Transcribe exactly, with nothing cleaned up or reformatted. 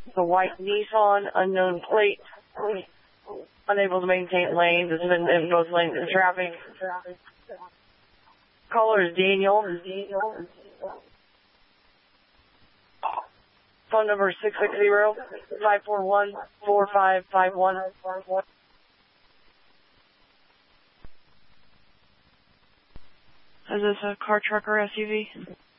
The white Nissan, unknown plate, unable to maintain lanes, has been in both lanes of traffic. Caller is Daniel. Phone number is six six zero, five four one, four five five one. Is this a car, truck, or S U V?